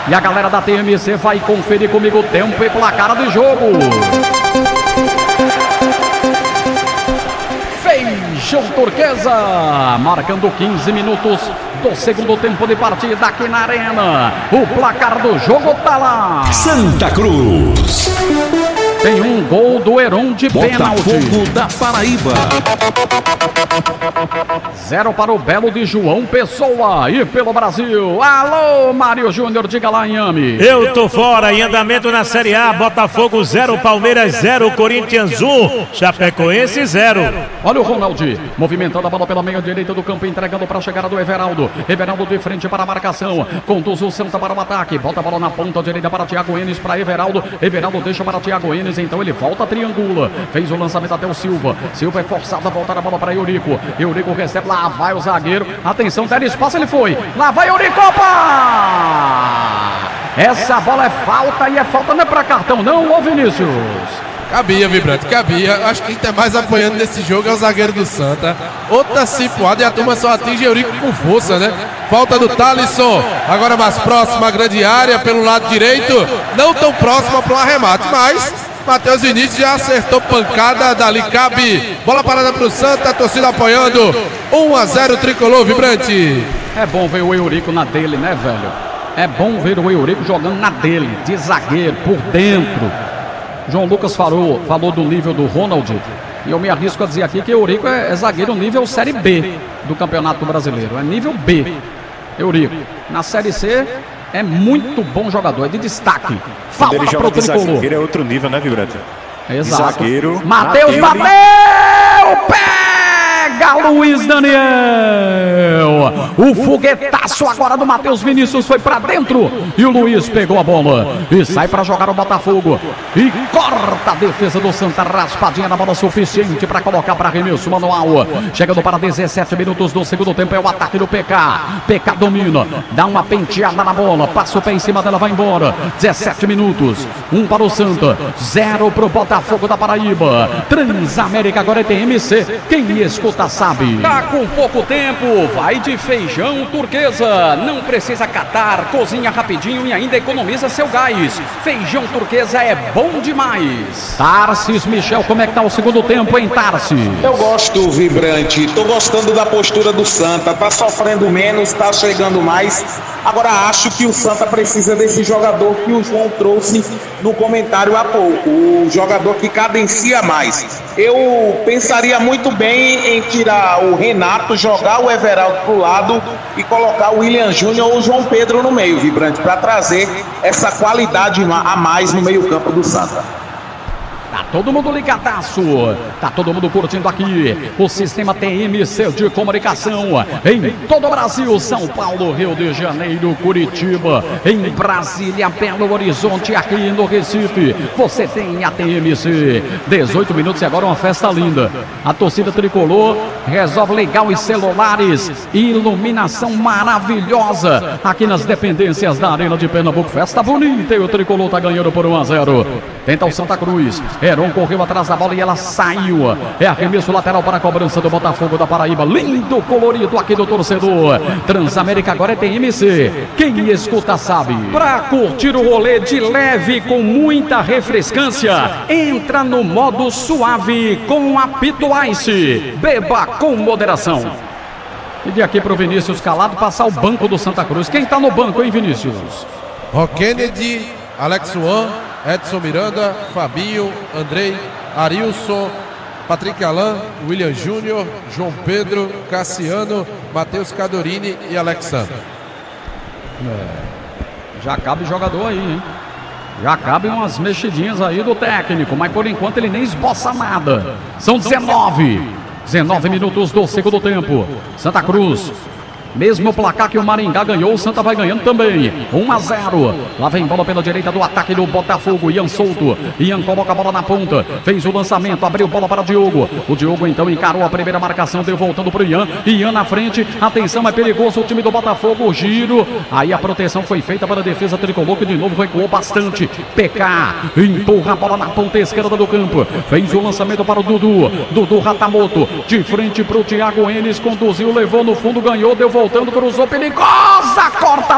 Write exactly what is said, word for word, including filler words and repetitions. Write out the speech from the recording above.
E a galera da T M C vai conferir comigo o tempo e placar de jogo. Feijão Turquesa, marcando quinze minutos do segundo tempo de partida aqui na Arena. O placar do jogo tá lá. Santa Cruz. Tem um gol do Heron de pênalti. Botafogo da Paraíba. Zero para o Belo de João Pessoa. E pelo Brasil, alô Mário Júnior, diga lá, Inhame. Eu tô fora, em andamento na Série A. Botafogo zero, Palmeiras zero, Corinthians um, Chapecoense zero. Olha o Ronaldo, movimentando a bola pela meia direita do campo, entregando para a chegada do Everaldo. Everaldo de frente para a marcação, conduz o Santa para o ataque, bota a bola na ponta direita para Thiago Enes, para Everaldo. Everaldo deixa para Thiago Enes, então ele volta, triangula, fez o lançamento até o Silva. Silva é forçado a voltar a bola para Eurico. Eurico recebe, lá vai o zagueiro. Atenção, der espaço, ele foi. Lá vai Eurico, opa! Essa bola é falta, e é falta não é para cartão não, ô Vinícius? Cabia, Vibrante, cabia. Acho que quem tá mais apanhando nesse jogo é o zagueiro do Santa. Outra cipuada e a turma só atinge Eurico com força, né? Falta do Thalisson. Agora mais próxima, a grande área pelo lado direito. Não tão próxima para um arremate, mas Matheus Vinícius já acertou pancada, dali cabe. Bola parada pro Santa, a torcida apoiando. um a zero tricolor, Vibrante. É bom ver o Eurico na dele, né, velho? É bom ver o Eurico jogando na dele, de zagueiro, por dentro. João Lucas falou, falou do nível do Ronald, e eu me arrisco a dizer aqui que Eurico é, é zagueiro nível Série B do Campeonato Brasileiro, é nível B, Eurico. Na Série C é muito bom jogador, é de destaque. Quando ele joga de tricolor. zagueiro é outro nível, né, Vibrante? Exato. De zagueiro. Matheus bateu! Pega Luiz Daniel! O foguetaço agora do Matheus Vinícius foi pra dentro e o Luiz pegou a bola e sai pra jogar o Botafogo e corta a defesa do Santa, raspadinha na bola suficiente pra colocar pra arremesso manual. Chegando para dezessete minutos do segundo tempo, é o ataque do P K. P K domina, dá uma penteada na bola, passa o pé em cima dela, vai embora. dezessete minutos, um para o Santa, zero pro Botafogo da Paraíba. Transamérica agora é T M C, quem escuta sabe. Tá com pouco tempo, vai de Feijão Turquesa. Não precisa catar, cozinha rapidinho e ainda economiza seu gás. Feijão Turquesa é bom demais. Tarsis Michel, como é que tá o segundo tempo, hein, Tarsis? Eu gosto, Vibrante, tô gostando da postura do Santa, tá sofrendo menos, tá chegando mais. Agora acho que o Santa precisa desse jogador que o João trouxe no comentário há pouco, o jogador que cadencia mais. Eu pensaria muito bem em tirar o Renato, jogar o Everaldo pro lado e colocar o William Júnior ou o João Pedro no meio, Vibrante, para trazer essa qualidade a mais no meio campo do Santa. Tá todo mundo ligadaço, tá todo mundo curtindo aqui o sistema T M C de comunicação em todo o Brasil, São Paulo, Rio de Janeiro, Curitiba, em Brasília, Belo Horizonte, aqui no Recife, você tem a T M C. dezoito minutos e agora uma festa linda. A torcida tricolor resolve ligar os celulares, iluminação maravilhosa aqui nas dependências da Arena de Pernambuco, festa bonita e o tricolor tá ganhando por um a zero. Tenta o Santa Cruz. Heron correu atrás da bola e ela saiu. É arremesso lateral para a cobrança do Botafogo da Paraíba. Lindo, colorido aqui do torcedor. Transamérica agora é T M C. Quem escuta sabe. Pra curtir o rolê de leve com muita refrescância, entra no modo suave com apito Ice. Beba com moderação. E de aqui pro Vinícius Calado passar o banco do Santa Cruz. Quem tá no banco, hein, Vinícius? Rock Kennedy, Alex Juan, Edson Miranda, Fabinho, Andrei, Arilson, Patrick Alain, William Júnior, João Pedro, Cassiano, Matheus Cadorini e Alexandre. É, já cabe jogador aí, hein? Já cabem umas mexidinhas aí do técnico, mas por enquanto ele nem esboça nada. São dezenove. dezenove minutos do segundo tempo. Santa Cruz. Mesmo placar que o Maringá ganhou, o Santa vai ganhando também. um a zero. Lá vem bola pela direita do ataque do Botafogo. Ian solto. Ian coloca a bola na ponta. Fez o lançamento, abriu bola para o Diogo. O Diogo então encarou a primeira marcação, deu voltando para o Ian. Ian na frente. Atenção, é perigoso o time do Botafogo. O giro. Aí a proteção foi feita para a defesa tricolor, que de novo recuou bastante. P K empurra a bola na ponta esquerda do campo. Fez o lançamento para o Dudu. Dudu Ratamoto. De frente para o Thiago Enes. Conduziu, levou no fundo, ganhou, deu voltando, cruzou, perigosa, corta